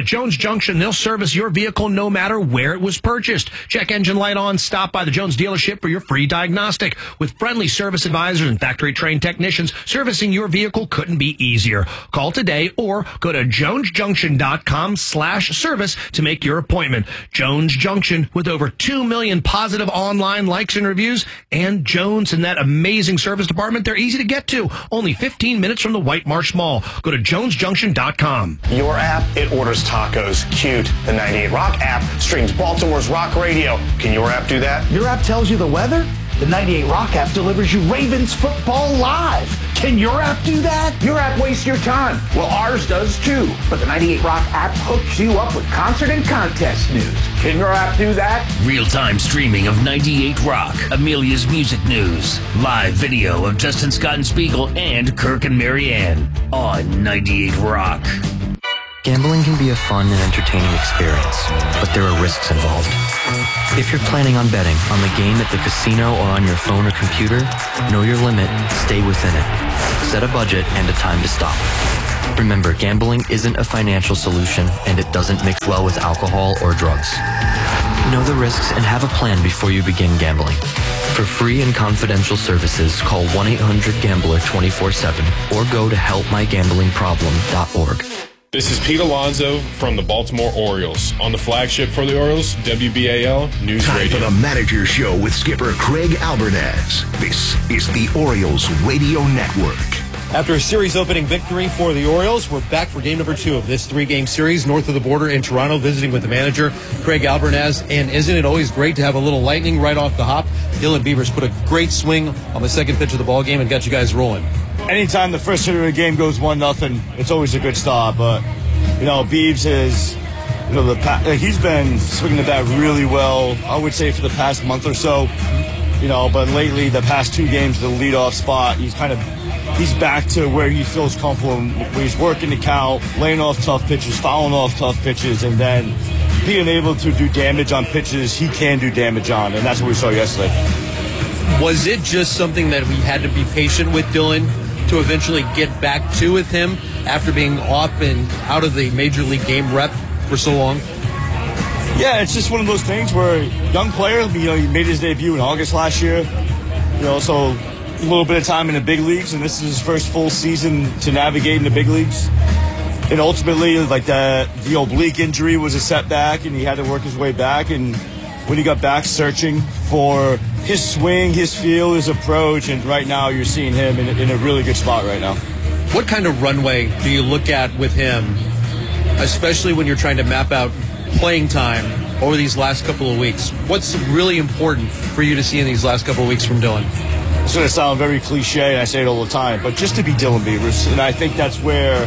Jones Junction, they'll service your vehicle no matter where it was purchased. Check engine light on, stop by the Jones dealership for your free diagnostic. With friendly service advisors and factory-trained technicians, servicing your vehicle couldn't be easier. Call today or go to jonesjunction.com/service to make your appointment. Jones Junction, with over 2 million positive online likes and reviews, and Jones and that amazing service department, they're easy to get to. Only 15 minutes from the White Marsh Mall. Go to jonesjunction.com. Your app, it orders tacos. Cute. The 98 Rock app streams Baltimore's rock radio. Can your app do that? Your app tells you the weather? The 98 Rock app delivers you Ravens football live. Can your app do that? Your app wastes your time. Well, ours does too. But the 98 Rock app hooks you up with concert and contest news. Can your app do that? Real-time streaming of 98 Rock, Amelia's music news, live video of Justin Scott and Spiegel and Kirk and Marianne on 98 Rock. Gambling can be a fun and entertaining experience, but there are risks involved. If you're planning on betting on the game at the casino or on your phone or computer, know your limit, stay within it. Set a budget and a time to stop. Remember, gambling isn't a financial solution, and it doesn't mix well with alcohol or drugs. Know the risks and have a plan before you begin gambling. For free and confidential services, call 1-800-GAMBLER 24/7 or go to helpmygamblingproblem.org. This is Pete Alonso from the Baltimore Orioles. On the flagship for the Orioles, WBAL News Time Radio. for the Manager Show with skipper Craig Albernaz. This is the Orioles Radio Network. After a series opening victory for the Orioles, we're back for game number 2 of this 3-game series north of the border in Toronto, visiting with the manager, Craig Albernaz. And isn't it always great to have a little lightning right off the hop? Dylan Beavers put a great swing on the second pitch of the ball game and got you guys rolling. Anytime the first hitter of the game goes 1-0, it's always a good start. But, Beavs is, he's been swinging the bat really well, I would say, for the past month or so. But lately, the past 2 games, the leadoff spot, he's back to where he feels comfortable, where he's working the count, laying off tough pitches, fouling off tough pitches, and then being able to do damage on pitches he can do damage on, and that's what we saw yesterday. Was it just something that we had to be patient with Dylan to eventually get back to with him after being off and out of the Major League game rep for so long? Yeah, it's just one of those things where young player, he made his debut in August last year, so a little bit of time in the big leagues, and this is his first full season to navigate in the big leagues. And ultimately, the oblique injury was a setback, and he had to work his way back. And when he got back, searching for his swing, his feel, his approach, and right now you're seeing him in a really good spot right now. What kind of runway do you look at with him, especially when you're trying to map out playing time over these last couple of weeks? What's really important for you to see in these last couple of weeks from Dylan? It's going to sound very cliche, and I say it all the time, but just to be Dylan Beavers. And I think that's where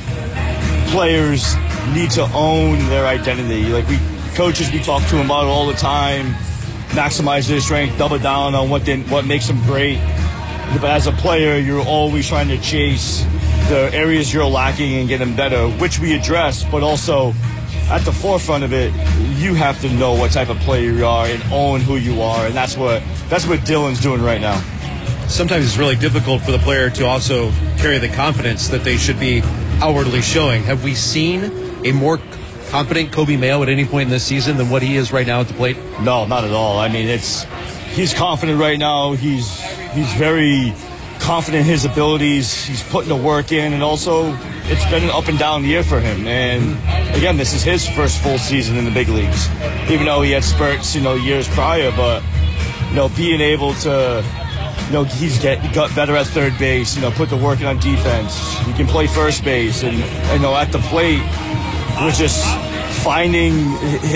players need to own their identity. We talk to them about it all the time, maximize their strength, double down on what makes them great. But as a player, you're always trying to chase the areas you're lacking and get them better, which we address, but also at the forefront of it, you have to know what type of player you are and own who you are, and that's what Dylan's doing right now. Sometimes it's really difficult for the player to also carry the confidence that they should be outwardly showing. Have we seen a more confident Coby Mayo at any point in this season than what he is right now at the plate? No, not at all. I mean, he's confident right now. He's very confident in his abilities. He's putting the work in, and also it's been an up and down year for him. And again, this is his first full season in the big leagues, even though he had spurts, years prior. But being able to, he's got better at third base. Put the work in on defense. He can play first base, and at the plate, we're just finding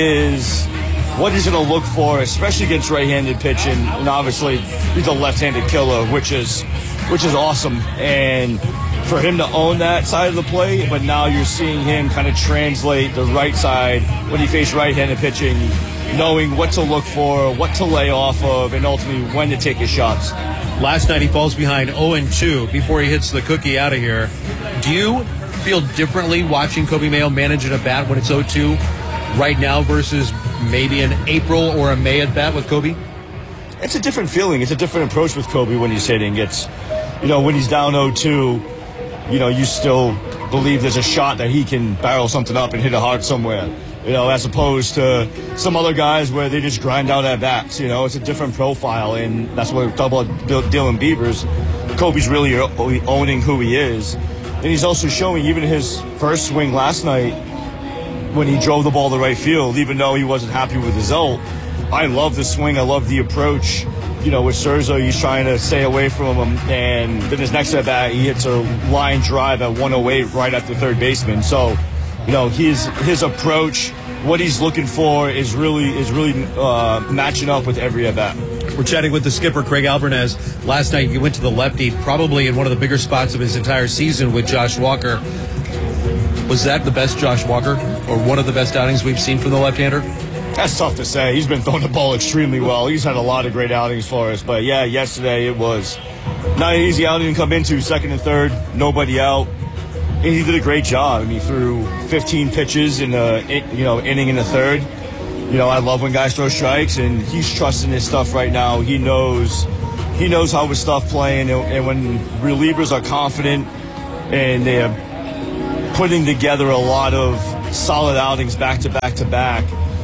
what he's going to look for, especially against right-handed pitching. And obviously, he's a left-handed killer, which is awesome. And for him to own that side of the plate, but now you're seeing him kind of translate the right side when he faces right-handed pitching, knowing what to look for, what to lay off of, and ultimately when to take his shots. Last night he falls behind 0-2 before he hits the cookie out of here. Do you feel differently watching Coby Mayo manage at a bat when it's 0-2 right now versus maybe an April or a May at bat with Coby? It's a different feeling. It's a different approach with Coby when he's hitting. It's, when he's down 0-2, you still believe there's a shot that he can barrel something up and hit it hard somewhere. As opposed to some other guys where they just grind out at bats. It's a different profile, and that's what we talk about Dylan Beavers. Kobe's really owning who he is. And he's also showing, even his first swing last night, when he drove the ball to right field, even though he wasn't happy with the result, I love the swing. I love the approach. With Scherzer, he's trying to stay away from him, and then his next at bat, he hits a line drive at 108 right at the third baseman. So, his approach, what he's looking for, is really matching up with every at bat. We're chatting with the skipper, Craig Albernez. Last night, you went to the lefty, probably in one of the bigger spots of his entire season with Josh Walker. Was that the best Josh Walker, or one of the best outings we've seen from the left-hander? That's tough to say. He's been throwing the ball extremely well. He's had a lot of great outings for us. But, yeah, yesterday it was not an easy outing to come into, second and third, nobody out. And he did a great job. He threw 15 pitches in inning in the third. I love when guys throw strikes, and he's trusting his stuff right now. He knows how his stuff playing, and when relievers are confident and they're putting together a lot of solid outings back to back to back,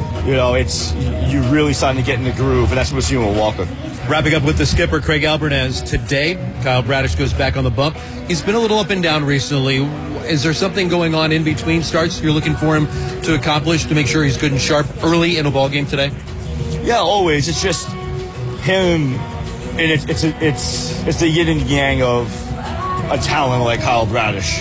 you're really starting to get in the groove, and that's what we're seeing with Walker. Wrapping up with the skipper, Craig Albernez. Today, Kyle Bradish goes back on the bump. He's been a little up and down recently. Is there something going on in between starts you're looking for him to accomplish to make sure he's good and sharp early in a ball game today? Yeah, always. It's just him, and it's the yin and yang of a talent like Kyle Bradish.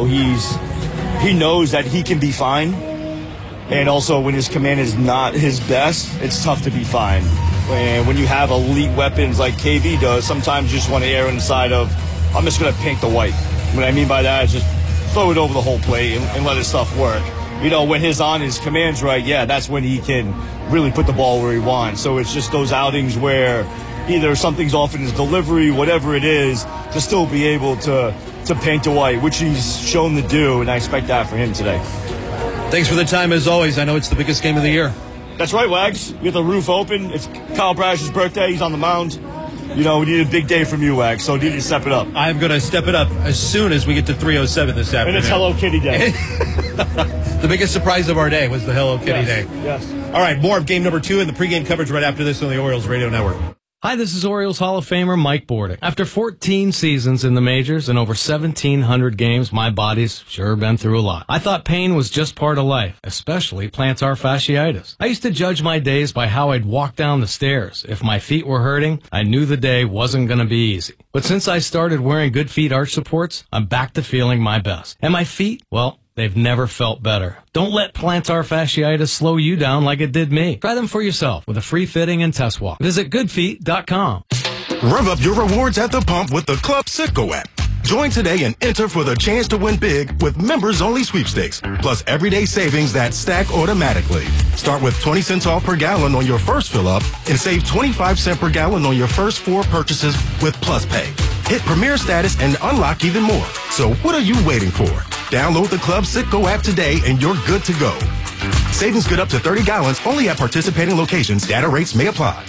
He knows that he can be fine, and also when his command is not his best, it's tough to be fine. And when you have elite weapons like KB does, sometimes you just want to err on the side of, I'm just going to paint the white. What I mean by that is just throw it over the whole plate and let his stuff work. When his command's right, that's when he can really put the ball where he wants. So it's just those outings where either something's off in his delivery, whatever it is, to still be able to paint the white, which he's shown to do, and I expect that for him today. Thanks for the time, as always. I know it's the biggest game of the year. That's right, Wags. We got the roof open. It's Kyle Bradish's birthday. He's on the mound. We need a big day from you, Wags, so you need to step it up. I'm going to step it up as soon as we get to 3:07 this afternoon. And it's Hello Kitty Day. The biggest surprise of our day was the Hello Kitty Day. Yes. All right, more of game number 2 and the pregame coverage right after this on the Orioles Radio Network. Hi, this is Orioles Hall of Famer Mike Bordick. After 14 seasons in the majors and over 1,700 games, my body's sure been through a lot. I thought pain was just part of life, especially plantar fasciitis. I used to judge my days by how I'd walk down the stairs. If my feet were hurting, I knew the day wasn't going to be easy. But since I started wearing Good Feet arch supports, I'm back to feeling my best. And my feet, well, they've never felt better. Don't let plantar fasciitis slow you down like it did me. Try them for yourself with a free fitting and test walk. Visit goodfeet.com. Rev up your rewards at the pump with the Club Citgo app. Join today and enter for the chance to win big with members-only sweepstakes, plus everyday savings that stack automatically. Start with 20 cents off per gallon on your first fill-up and save 25 cents per gallon on your first 4 purchases with Plus Pay. Hit Premier status and unlock even more. So what are you waiting for? Download the Club Citgo app today and you're good to go. Savings good up to 30 gallons only at participating locations. Data rates may apply.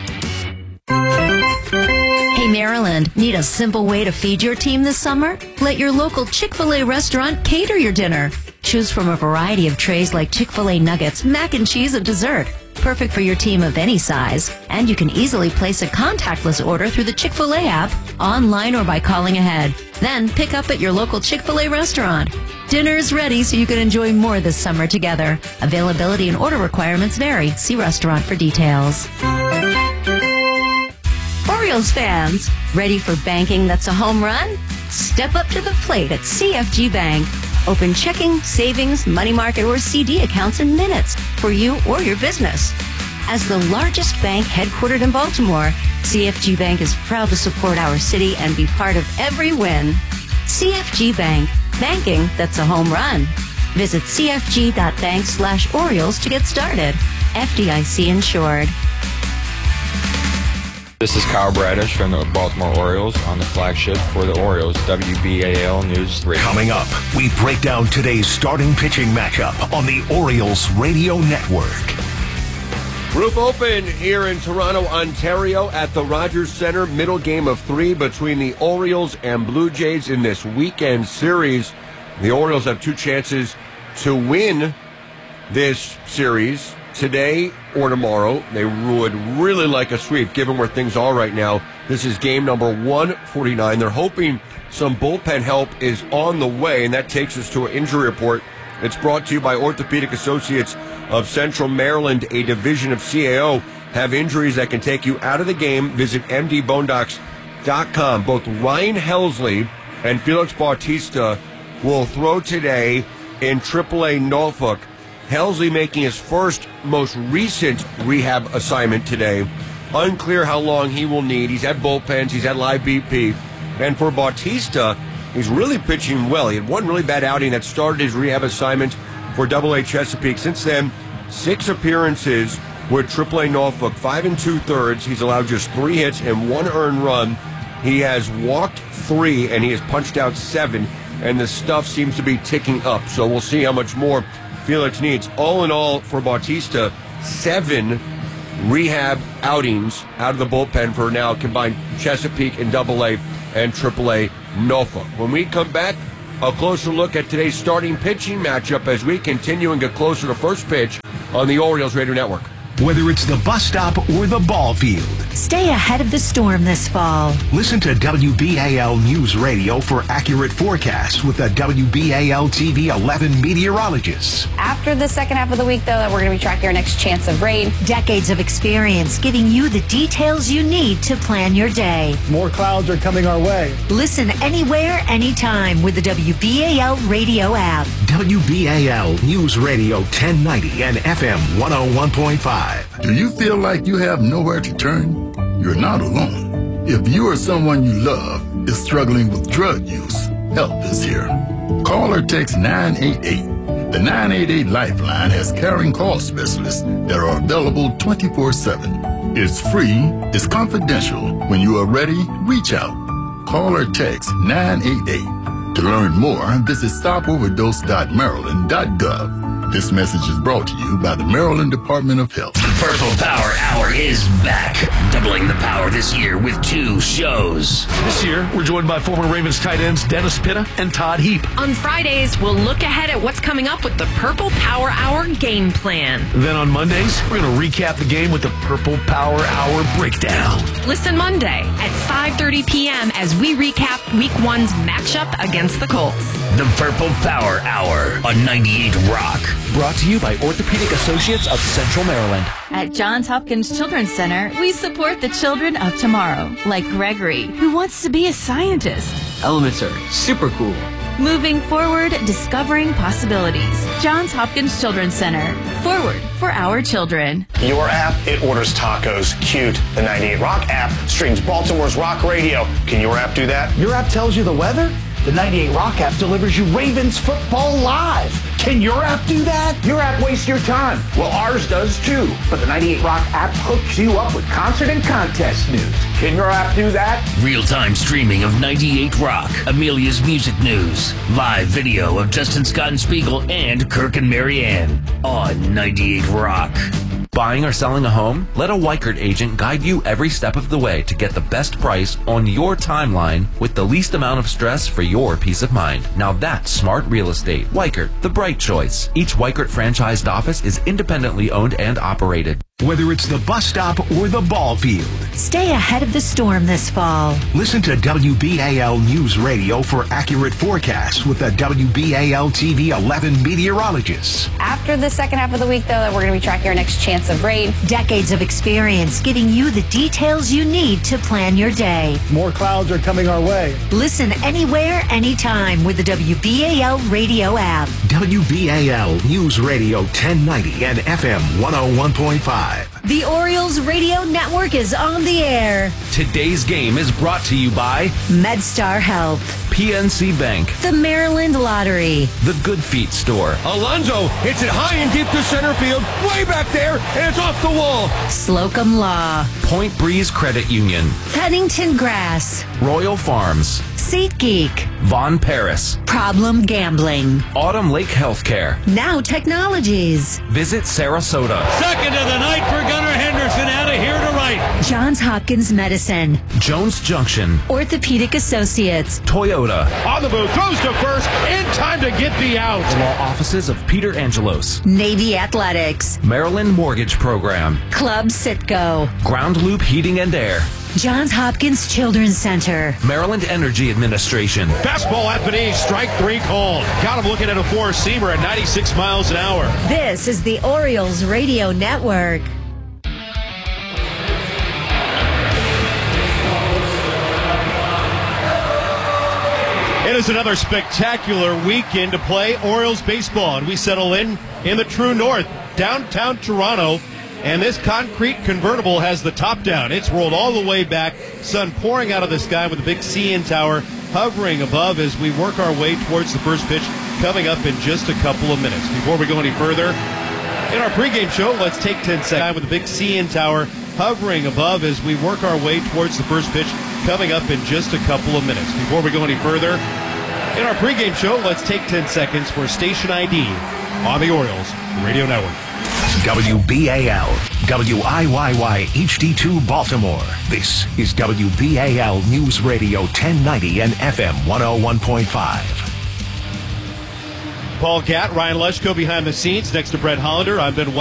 Hey, Maryland, need a simple way to feed your team this summer? Let your local Chick-fil-A restaurant cater your dinner. Choose from a variety of trays like Chick-fil-A nuggets, mac and cheese, and dessert. Perfect for your team of any size. And you can easily place a contactless order through the Chick-fil-A app, online or by calling ahead. Then pick up at your local Chick-fil-A restaurant. Dinner is ready so you can enjoy more this summer together. Availability and order requirements vary. See restaurant for details. Orioles fans, ready for banking that's a home run? Step up to the plate at CFG Bank. Open checking, savings, money market, or CD accounts in minutes for you or your business. As the largest bank headquartered in Baltimore, CFG Bank is proud to support our city and be part of every win. CFG Bank, banking that's a home run. Visit cfg.bank/Orioles to get started. FDIC insured. This is Kyle Bradish from the Baltimore Orioles on the flagship for the Orioles, WBAL News Radio. Coming up, we break down today's starting pitching matchup on the Orioles Radio Network. Roof open here in Toronto, Ontario at the Rogers Centre. Middle game of 3 between the Orioles and Blue Jays in this weekend series. The Orioles have 2 chances to win this series today or tomorrow. They would really like a sweep given where things are right now. This is game number 149. They're hoping some bullpen help is on the way, and that takes us to an injury report. It's brought to you by Orthopedic Associates of Central Maryland, a division of CAO. Have injuries that can take you out of the game. Visit mdbonedocs.com. Both Ryan Helsley and Felix Bautista will throw today in AAA Norfolk. Helsley making his first, most recent rehab assignment today. Unclear how long he will need. He's had bullpens. He's had live BP. And for Bautista, he's really pitching well. He had one really bad outing that started his rehab assignment for AA Chesapeake. Since then, 6 appearances with AAA Norfolk, 5 2/3. He's allowed just 3 hits and 1 earned run. He has walked 3, and he has punched out 7, and the stuff seems to be ticking up. So we'll see how much more Felix needs. All in all, for Bautista, 7 rehab outings out of the bullpen for now combined Chesapeake and AA and AAA Norfolk. When we come back, a closer look at today's starting pitching matchup as we continue and get closer to first pitch on the Orioles Radio Network. Whether it's the bus stop or the ball field, Stay ahead of the storm this fall. listen to WBAL News Radio for accurate forecasts with the WBAL TV 11 meteorologists. After the second half of the week, though, that we're going to be tracking our next chance of rain. Decades of experience giving you the details you need to plan your day. More clouds are coming our way. Listen anywhere, anytime with the WBAL radio app. WBAL News Radio 1090 and FM 101.5. Do you feel like you have nowhere to turn? You're not alone. If you or someone you love is struggling with drug use, help is here. Call or text 988. The 988 Lifeline has caring call specialists that are available 24/7. It's free, it's confidential. When you are ready, reach out. Call or text 988. To learn more, visit stopoverdose.maryland.gov. This message is brought to you by the Maryland Department of Health. The Purple Power Hour is back, doubling the power this year with 2 shows. This year, we're joined by former Ravens tight ends Dennis Pitta and Todd Heap. On Fridays, we'll look ahead at what's coming up with the Purple Power Hour game plan. Then on Mondays, we're going to recap the game with the Purple Power Hour breakdown. Listen Monday at 5:30 p.m. as we recap Week 1's matchup against the Colts. The Purple Power Hour on 98 Rock. Brought to you by Orthopedic Associates of Central Maryland. At Johns Hopkins Children's Center, we support the children of tomorrow, like Gregory, who wants to be a scientist. Elements are super cool. Moving forward, discovering possibilities. Johns Hopkins Children's Center. Forward for our children. Your app, it orders tacos. Cute. The 98 Rock app streams Baltimore's rock radio. Can your app do that? Your app tells you the weather? The 98 Rock app delivers you Ravens football live. Can your app do that? Your app wastes your time. Well, ours does too. But the 98 Rock app hooks you up with concert and contest news. Can your app do that? Real-time streaming of 98 Rock, Amelia's music news, live video of Justin Scott and Spiegel and Kirk and Marianne on 98 Rock. Buying or selling a home? Let a Weichert agent guide you every step of the way to get the best price on your timeline with the least amount of stress for your peace of mind. Now that's smart real estate. Weichert, the bright choice. Each Weichert franchised office is independently owned and operated. Whether it's the bus stop or the ball field, Stay ahead of the storm this fall. listen to WBAL News Radio for accurate forecasts with the WBAL TV 11 meteorologists. After the second half of the week, though, that we're going to be tracking our next chance of rain. Decades of experience giving you the details you need to plan your day. More clouds are coming our way. Listen anywhere, anytime with the WBAL radio app. WBAL News Radio 1090 and FM 101.5. The Orioles Radio Network is on the air. Today's game is brought to you by MedStar Health, PNC Bank, the Maryland Lottery, the Good Feet Store, Alonso hits it high and deep to center field, way back there, and it's off the wall. Slocum Law, Point Breeze Credit Union, Pennington Grass, Royal Farms, SeatGeek, Von Paris, Problem Gambling, Autumn Lake Healthcare, Now Technologies. Visit Sarasota. Second of the night for Gunnar Henderson, out of here to right. right. Johns Hopkins Medicine. Jones Junction. Orthopedic Associates. Toyota. On the move, throws to first, in time to get the out. Law offices of Peter Angelos. Navy Athletics. Maryland Mortgage Program. Club Sitco. Ground Loop Heating and Air. Johns Hopkins Children's Center. Maryland Energy Administration. Fastball at Benitez, strike 3 called. Got him looking at a four-seamer at 96 miles an hour. This is the Orioles Radio Network. It is another spectacular weekend to play Orioles baseball, and we settle in the true north, downtown Toronto. And this concrete convertible has the top down. It's rolled all the way back, sun pouring out of the sky with a big CN Tower hovering above as we work our way towards the first pitch coming up in just a couple of minutes. Before we go any further, in our pregame show, let's take 10 seconds with a big CN Tower hovering above as we work our way towards the first pitch coming up in just a couple of minutes. Before we go any further, in our pregame show, let's take 10 seconds for station ID on the Orioles Radio Network. WBAL, WIYY HD2 Baltimore. This is WBAL News Radio 1090 and FM 101.5. Paul Gatt, Ryan Leschko behind the scenes next to Brett Hollander. I'm Ben